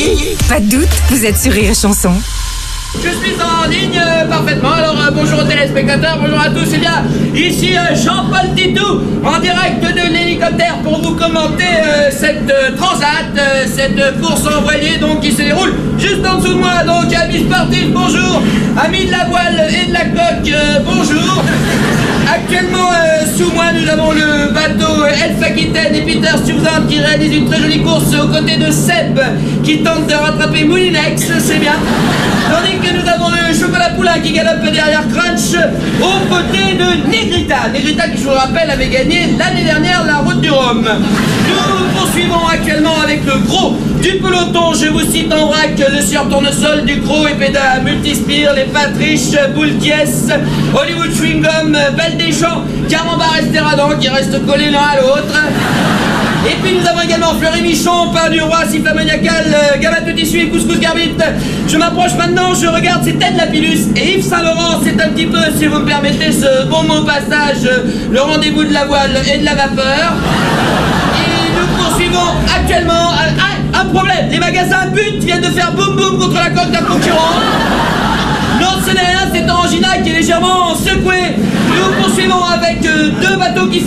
Pas de doute, vous êtes sur Rire et Chanson. Je suis en ligne parfaitement, alors bonjour aux téléspectateurs, bonjour à tous, c'est bien, ici Jean-Paul Titou, en direct de l'hélicoptère pour vous commenter cette transat, cette course en voilier donc qui se déroule juste en dessous de moi, donc amis sportifs, bonjour, amis de la voile et de la coque, bonjour. Actuellement sous moi nous avons le bateau Elf Aquitaine et Peter Stuyvesant qui réalise une très jolie course aux côtés de Seb qui tente de rattraper Moulinex, c'est bien. Tandis que nous avons le Chocolat Poulain qui galope derrière Crunch aux côtés de Negrita. Negrita qui, je vous le rappelle, avait gagné l'année dernière la Route du Rhum. Nous poursuivons actuellement avec le gros du peloton. Je vous cite en vrac le Sieur Tournesol, Ducrot, Epeda, Multispire, les Patriches, Boulquies, Hollywood Chewing Gum, Belle Deschamps, Camembert Esteradan qui restent collés l'un à l'autre. Et puis nous avons également Fleury Michon, Pain du Roi, Siffla Maniacal, Gabate de Tissu et Couscous Garbite. Je m'approche maintenant, je regarde, c'est Ted Lapillus et Yves Saint-Laurent. C'est un petit peu, si vous me permettez ce bon mot passage, le rendez-vous de la voile et de la vapeur. Et nous poursuivons actuellement un problème. Les magasins But viennent de faire boum boum contre la coque d'un concurrent. Non, ce n'est rien, c'est Angina qui est légèrement secoué. Nous poursuivons avec deux bateaux qui